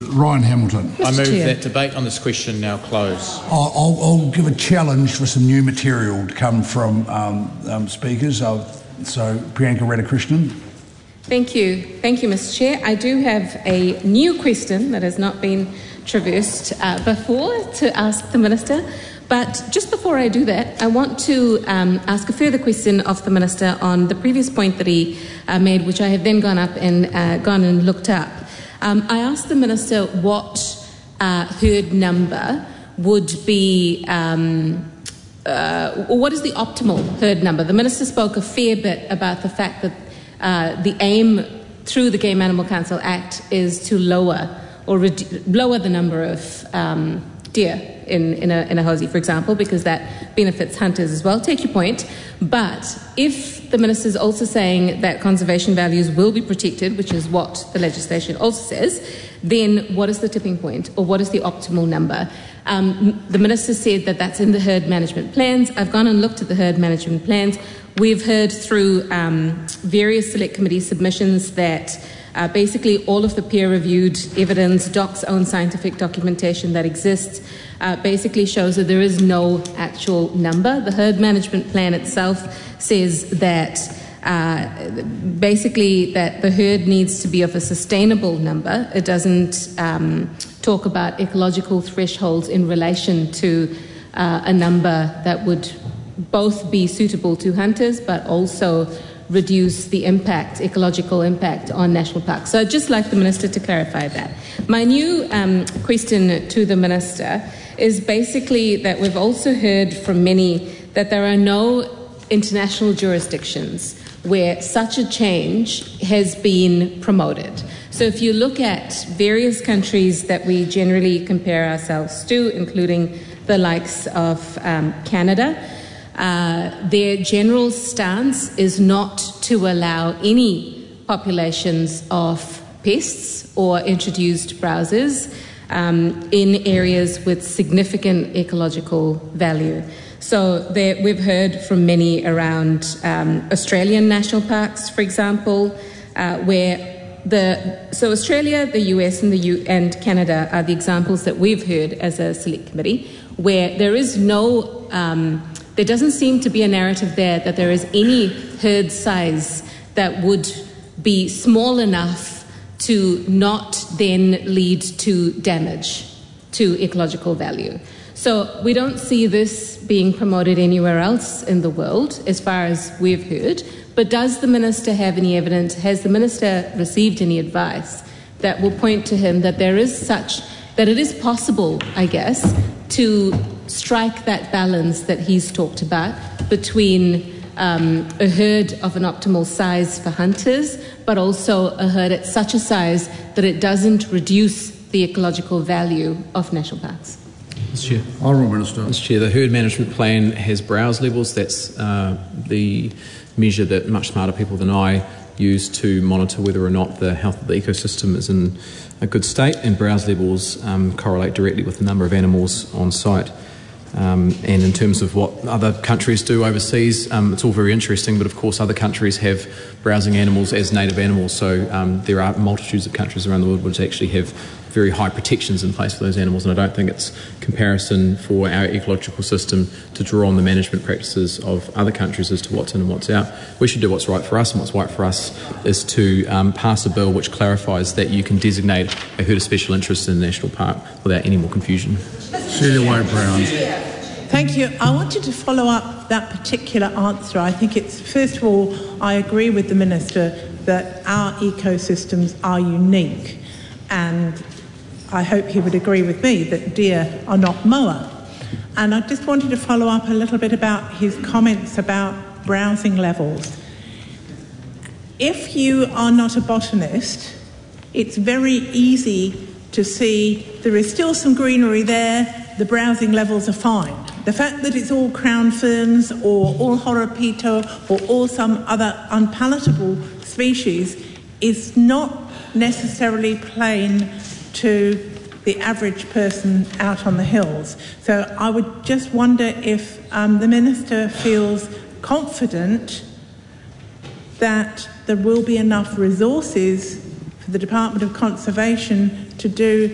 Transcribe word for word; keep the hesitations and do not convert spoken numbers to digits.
Ryan Hamilton. I move Chair. that debate on this question now close. I'll, I'll, I'll give a challenge for some new material to come from um, um, speakers. I'll, so, Priyanka Radhakrishnan. Thank you. Thank you, Mister Chair. I do have a new question that has not been traversed uh, before to ask the Minister. But just before I do that, I want to um, ask a further question of the Minister on the previous point that he uh, made, which I have then gone up and uh, gone and looked up. Um, I asked the Minister what uh, herd number would be, um, uh, or what is the optimal herd number? The Minister spoke a fair bit about the fact that uh, the aim through the Game Animal Council Act is to lower or redu- lower the number of um, deer in, in, a, in a hosey, for example, because that benefits hunters as well. Take your point. But if the Minister is also saying that conservation values will be protected, which is what the legislation also says, then what is the tipping point, or what is the optimal number? Um, the Minister said that that's in the herd management plans. I've gone and looked at the herd management plans. We've heard through um, various select committee submissions that Uh, basically, all of the peer-reviewed evidence, D O C's own scientific documentation that exists, uh, basically shows that there is no actual number. The herd management plan itself says that uh, basically that the herd needs to be of a sustainable number. It doesn't um, talk about ecological thresholds in relation to uh, a number that would both be suitable to hunters, but also reduce the impact, ecological impact on national parks. So I'd just like the Minister to clarify that. My new um, question to the Minister is basically that we've also heard from many that there are no international jurisdictions where such a change has been promoted. So if you look at various countries that we generally compare ourselves to, including the likes of um, Canada, Uh, their general stance is not to allow any populations of pests or introduced browsers um, in areas with significant ecological value. So there, we've heard from many around um, Australian national parks, for example, uh, where the so Australia, the U S, and the U, and Canada are the examples that we've heard as a select committee, where there is no um, There doesn't seem to be a narrative there that there is any herd size that would be small enough to not then lead to damage to ecological value. So we don't see this being promoted anywhere else in the world, as far as we've heard. But does the Minister have any evidence, has the Minister received any advice that will point to him that there is such, that it is possible, I guess, to strike that balance that he's talked about between um, a herd of an optimal size for hunters, but also a herd at such a size that it doesn't reduce the ecological value of national parks? Mister Chair. Honourable Minister. Mister Chair, the herd management plan has browse levels. That's uh, the measure that much smarter people than I use to monitor whether or not the health of the ecosystem is in a good state, and browse levels um, correlate directly with the number of animals on site. Um, and in terms of what other countries do overseas, um, it's all very interesting, but of course other countries have browsing animals as native animals, so um, there are multitudes of countries around the world which actually have very high protections in place for those animals, and I don't think it's comparison for our ecological system to draw on the management practices of other countries as to what's in and what's out. We should do what's right for us, and what's right for us is to um, pass a bill which clarifies that you can designate a herd of special interest in a national park without any more confusion. Celia Wade-Brown. Thank you. I wanted to follow up that particular answer. I think it's, first of all, I agree with the Minister that our ecosystems are unique, and I hope he would agree with me that deer are not moa. And I just wanted to follow up a little bit about his comments about browsing levels. If you are not a botanist, it's very easy to see there is still some greenery there, the browsing levels are fine. The fact that it's all crown ferns or all horopito or all some other unpalatable species is not necessarily plain to the average person out on the hills. So I would just wonder if um, the Minister feels confident that there will be enough resources for the Department of Conservation to do